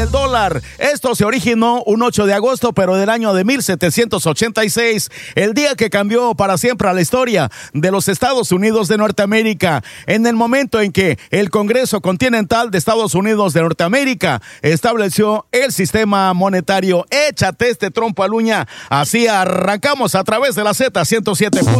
del dólar. Esto se originó un 8 de agosto, pero del año de 1786, el día que cambió para siempre a la historia de los Estados Unidos de Norteamérica, en el momento en que el Congreso Continental de Estados Unidos de Norteamérica estableció el sistema monetario. Échate este trompo a la uña. Así arrancamos a través de la Z 107.